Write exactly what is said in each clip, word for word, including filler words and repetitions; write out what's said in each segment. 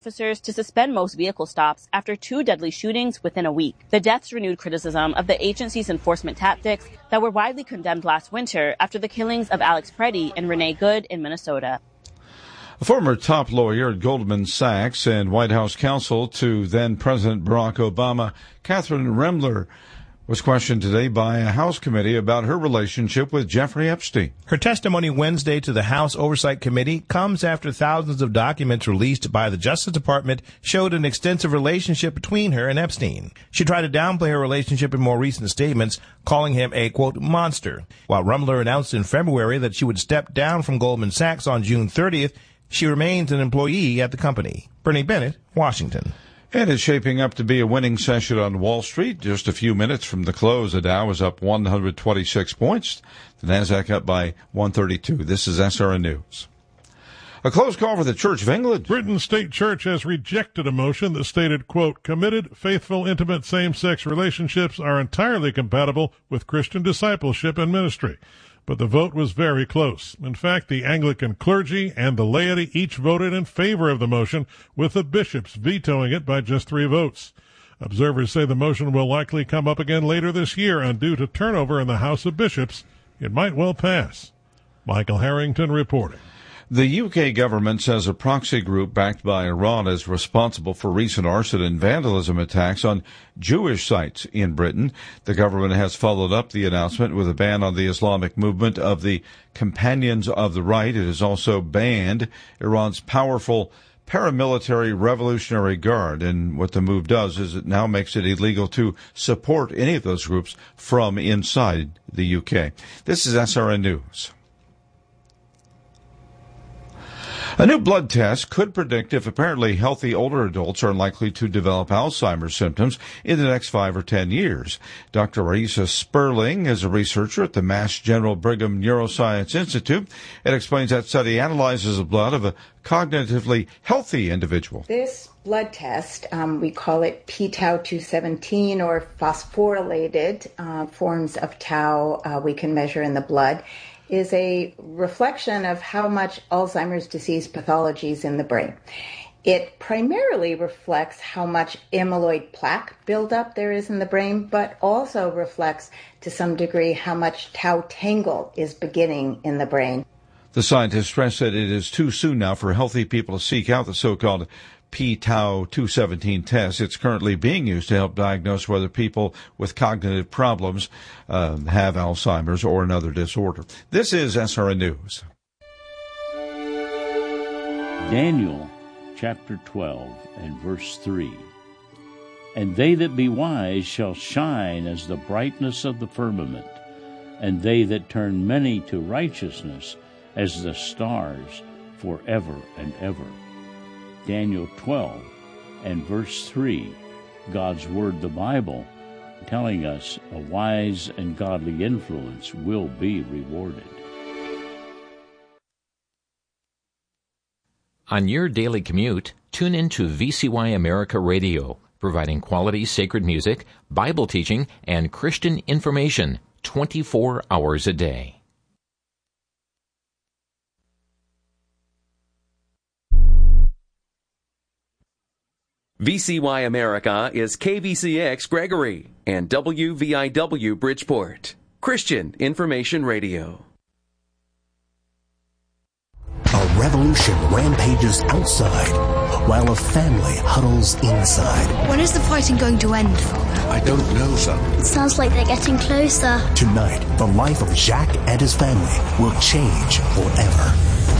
officers to suspend most vehicle stops after two deadly shootings within a week. The deaths renewed criticism of the agency's enforcement tactics that were widely condemned last winter after the killings of Alex Preddy and Renee Good in Minnesota. A former top lawyer at Goldman Sachs and White House counsel to then-President Barack Obama, Catherine Remler, was questioned today by a House committee about her relationship with Jeffrey Epstein. Her testimony Wednesday to the House Oversight Committee comes after thousands of documents released by the Justice Department showed an extensive relationship between her and Epstein. She tried to downplay her relationship in more recent statements, calling him a, quote, monster. While Remler announced in February that she would step down from Goldman Sachs on June thirtieth, she remains an employee at the company. Bernie Bennett, Washington. And it's shaping up to be a winning session on Wall Street. Just a few minutes from the close, the Dow is up one hundred twenty-six points. The Nasdaq up by one thirty-two. This is S R N News. A close call for the Church of England. Britain's state church has rejected a motion that stated, quote, committed, faithful, intimate same-sex relationships are entirely compatible with Christian discipleship and ministry. But the vote was very close. In fact, the Anglican clergy and the laity each voted in favor of the motion, with the bishops vetoing it by just three votes. Observers say the motion will likely come up again later this year, and due to turnover in the House of Bishops, it might well pass. Michael Harrington reporting. The U K government says a proxy group backed by Iran is responsible for recent arson and vandalism attacks on Jewish sites in Britain. The government has followed up the announcement with a ban on the Islamic movement of the Companions of the Right. It has also banned Iran's powerful paramilitary Revolutionary Guard. And what the move does is it now makes it illegal to support any of those groups from inside the U K. This is S R N News. A new blood test could predict if apparently healthy older adults are likely to develop Alzheimer's symptoms in the next five or ten years. Doctor Raisa Sperling is a researcher at the Mass General Brigham Neuroscience Institute and explains that study analyzes the blood of a cognitively healthy individual. This blood test, um, we call it p tau two seventeen, or phosphorylated uh, forms of tau uh, we can measure in the blood, is a reflection of how much Alzheimer's disease pathology is in the brain. It primarily reflects how much amyloid plaque buildup there is in the brain, but also reflects to some degree how much tau tangle is beginning in the brain. The scientists stress that it is too soon now for healthy people to seek out the so-called p tau two seventeen test. It's currently being used to help diagnose whether people with cognitive problems uh, have Alzheimer's or another disorder. This is S R N News. Daniel chapter twelve and verse three. And they that be wise shall shine as the brightness of the firmament, and they that turn many to righteousness as the stars forever and ever. Daniel twelve and verse three, God's Word, the Bible, telling us a wise and godly influence will be rewarded. On your daily commute, tune in to V C Y America Radio, providing quality sacred music, Bible teaching, and Christian information twenty-four hours a day. V C Y America is K V C X Gregory and W V I W Bridgeport, Christian Information Radio. A revolution rampages outside, while a family huddles inside. When is the fighting going to end, Father? I don't know, son. It sounds like they're getting closer. Tonight, the life of Jacques and his family will change forever.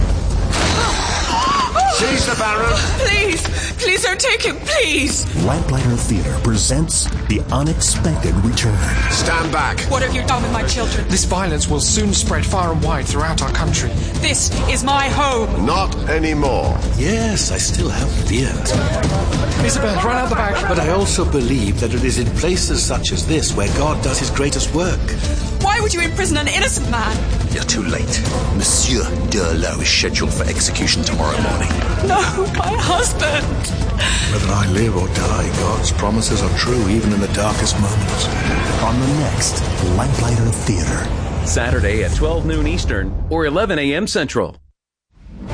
Seize the Baron! Please! Please don't take him, please! Lamplighter Theater presents The Unexpected Return. Stand back! What have you done with my children? This violence will soon spread far and wide throughout our country. This is my home! Not anymore. Yes, I still have fears. Isabel, run out the back! But I also believe that it is in places such as this where God does his greatest work. Why would you imprison an innocent man? You're too late. Monsieur Durlot is scheduled for execution tomorrow morning. No, my husband! Whether I live or die, God's promises are true even in the darkest moments. On the next Lamplighter Theater. Saturday at twelve noon Eastern or eleven a.m. Central.